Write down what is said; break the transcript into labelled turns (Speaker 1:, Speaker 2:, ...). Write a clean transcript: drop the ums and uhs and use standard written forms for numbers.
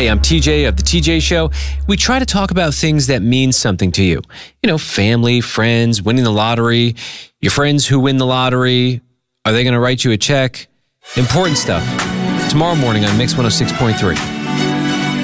Speaker 1: Hey, I'm TJ of The TJ Show. We try to talk about things that mean something to you. You know, family, friends, winning the lottery, your friends who win the lottery. Are they going to write you a check? Important stuff. Tomorrow morning on Mix 106.3.